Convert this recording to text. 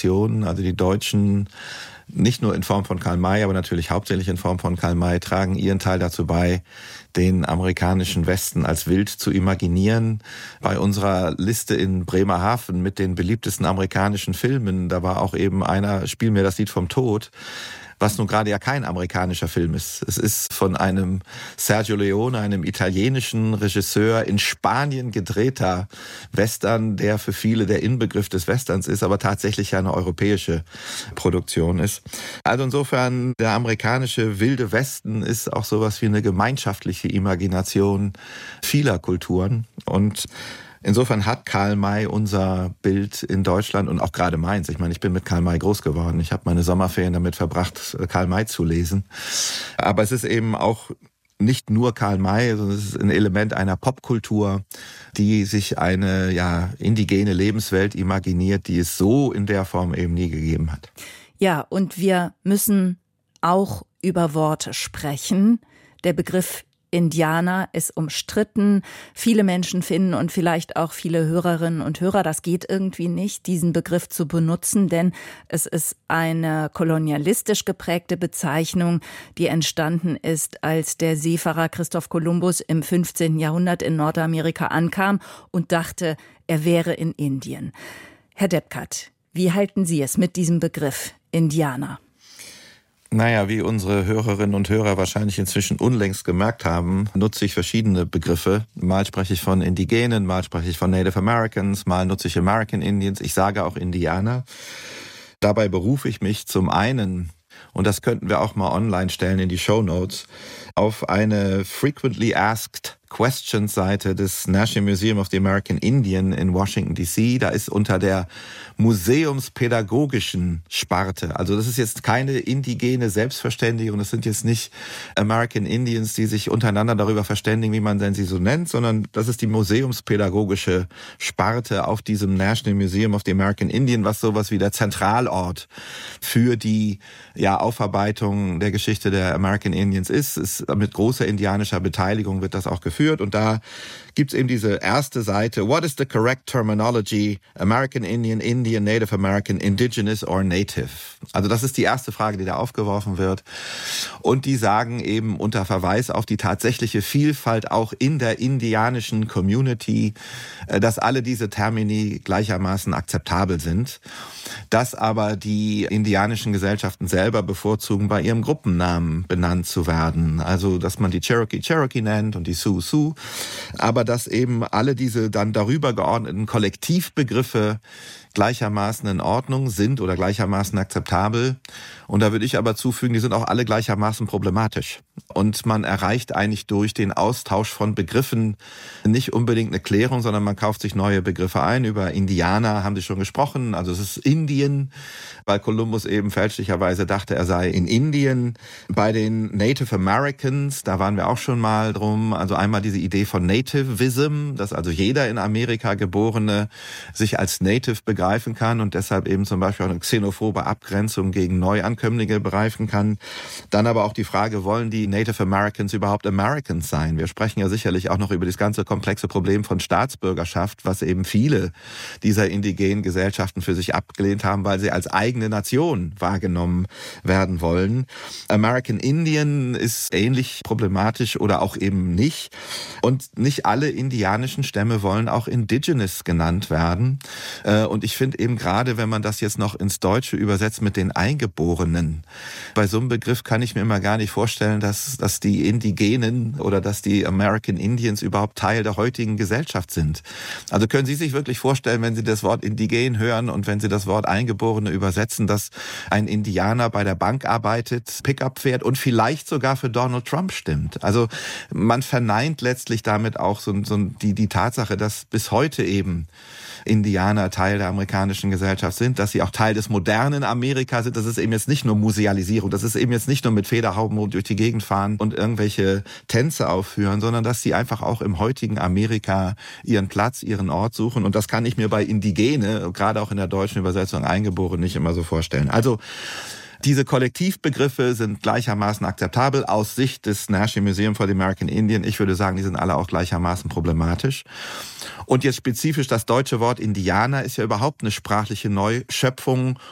Tradition. Also die Deutschen, nicht nur in Form von Karl May, aber natürlich hauptsächlich in Form von Karl May, tragen ihren Teil dazu bei, den amerikanischen Westen als wild zu imaginieren. Bei unserer Liste in Bremerhaven mit den beliebtesten amerikanischen Filmen, da war auch eben einer, Spiel mir das Lied vom Tod, was nun gerade ja kein amerikanischer Film ist. Es ist von einem Sergio Leone, einem italienischen Regisseur, in Spanien gedrehter Western, der für viele der Inbegriff des Westerns ist, aber tatsächlich eine europäische Produktion ist. Also insofern, der amerikanische wilde Westen ist auch sowas wie eine gemeinschaftliche Imagination vieler Kulturen. Und insofern hat Karl May unser Bild in Deutschland und auch gerade meins. Ich meine, ich bin mit Karl May groß geworden. Ich habe meine Sommerferien damit verbracht, Karl May zu lesen. Aber es ist eben auch nicht nur Karl May, sondern es ist ein Element einer Popkultur, die sich eine indigene Lebenswelt imaginiert, die es so in der Form eben nie gegeben hat. Ja, und wir müssen auch über Worte sprechen. Der Begriff Indianer ist umstritten. Viele Menschen finden und vielleicht auch viele Hörerinnen und Hörer, das geht irgendwie nicht, diesen Begriff zu benutzen, denn es ist eine kolonialistisch geprägte Bezeichnung, die entstanden ist, als der Seefahrer Christoph Kolumbus im 15. Jahrhundert in Nordamerika ankam und dachte, er wäre in Indien. Herr Deppkart, wie halten Sie es mit diesem Begriff Indianer? Naja, wie unsere Hörerinnen und Hörer wahrscheinlich inzwischen unlängst gemerkt haben, nutze ich verschiedene Begriffe. Mal spreche ich von Indigenen, mal spreche ich von Native Americans, mal nutze ich American Indians, ich sage auch Indianer. Dabei berufe ich mich zum einen, und das könnten wir auch mal online stellen in die Shownotes, auf eine Frequently Asked Questions Seite des National Museum of the American Indian in Washington D.C. Da ist unter der museumspädagogischen Sparte, also das ist jetzt keine indigene Selbstverständigung, das sind jetzt nicht American Indians, die sich untereinander darüber verständigen, wie man denn sie so nennt, sondern das ist die museumspädagogische Sparte auf diesem National Museum of the American Indian, was sowas wie der Zentralort für die Aufarbeitung der Geschichte der American Indians ist mit großer indianischer Beteiligung wird das auch geführt. Und da gibt's eben diese erste Seite, What is the correct terminology? American Indian, Indian, Native American, Indigenous or Native? Also das ist die erste Frage, die da aufgeworfen wird. Und die sagen eben unter Verweis auf die tatsächliche Vielfalt auch in der indianischen Community, dass alle diese Termini gleichermaßen akzeptabel sind, dass aber die indianischen Gesellschaften selber bevorzugen, bei ihrem Gruppennamen benannt zu werden. Also dass man die Cherokee nennt und die Sioux, aber dass eben alle diese dann darüber geordneten Kollektivbegriffe gleichermaßen in Ordnung sind oder gleichermaßen akzeptabel. Und da würde ich aber zufügen, die sind auch alle gleichermaßen problematisch. Und man erreicht eigentlich durch den Austausch von Begriffen nicht unbedingt eine Klärung, sondern man kauft sich neue Begriffe ein. Über Indianer haben Sie schon gesprochen, also es ist Indien, weil Kolumbus eben fälschlicherweise dachte, er sei in Indien. Bei den Native Americans, da waren wir auch schon mal drum, also einmal diese Idee von Nativism, dass also jeder in Amerika Geborene sich als Native begreifen kann und deshalb eben zum Beispiel auch eine xenophobe Abgrenzung gegen Neuankömmlinge begreifen kann. Dann aber auch die Frage, wollen die Native Americans überhaupt Americans sein? Wir sprechen ja sicherlich auch noch über das ganze komplexe Problem von Staatsbürgerschaft, was eben viele dieser indigenen Gesellschaften für sich abgelehnt haben, weil sie als eigene Nation wahrgenommen werden wollen. American Indian ist ähnlich problematisch oder auch eben nicht. Und nicht alle indianischen Stämme wollen auch Indigenous genannt werden. Und ich finde eben gerade, wenn man das jetzt noch ins Deutsche übersetzt mit den Eingeborenen, bei so einem Begriff kann ich mir immer gar nicht vorstellen, dass die Indigenen oder dass die American Indians überhaupt Teil der heutigen Gesellschaft sind. Also können Sie sich wirklich vorstellen, wenn Sie das Wort Indigen hören und wenn Sie das Wort Eingeborene übersetzen, dass ein Indianer bei der Bank arbeitet, Pickup fährt und vielleicht sogar für Donald Trump stimmt. Also man verneint letztlich damit auch die Tatsache, dass bis heute eben Indianer Teil der amerikanischen Gesellschaft sind, dass sie auch Teil des modernen Amerika sind. Das ist eben jetzt nicht nur Musealisierung, das ist eben jetzt nicht nur mit Federhauben durch die Gegend fahren und irgendwelche Tänze aufführen, sondern dass sie einfach auch im heutigen Amerika ihren Platz, ihren Ort suchen. Und das kann ich mir bei Indigene, gerade auch in der deutschen Übersetzung Eingeborene, nicht immer so vorstellen. Also diese Kollektivbegriffe sind gleichermaßen akzeptabel aus Sicht des National Museum for the American Indian. Ich würde sagen, die sind alle auch gleichermaßen problematisch. Und jetzt spezifisch das deutsche Wort Indianer ist ja überhaupt eine sprachliche Neuschöpfung